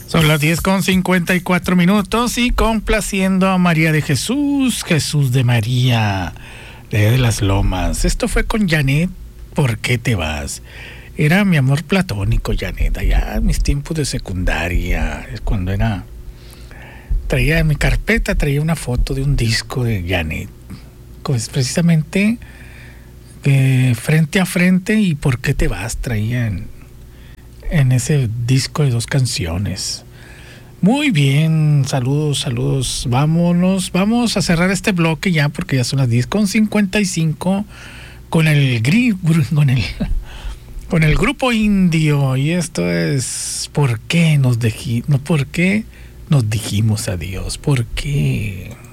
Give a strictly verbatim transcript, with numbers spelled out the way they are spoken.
Son las diez con cincuenta y cuatro minutos y complaciendo a María de Jesús, Jesús de María, de las Lomas. Esto fue con Janet, ¿por qué te vas? Era mi amor platónico, Janet, allá en mis tiempos de secundaria, cuando era... Traía en mi carpeta, traía una foto de un disco de Janet, pues precisamente eh, frente a frente y ¿por qué te vas? Traía en, en ese disco de dos canciones. Muy bien, saludos, saludos. Vámonos, vamos a cerrar este bloque ya porque ya son las diez con cincuenta y cinco con el gri, con el con el grupo indio y esto es ¿por qué nos dejí, no por qué nos dijimos adiós? ¿Por qué?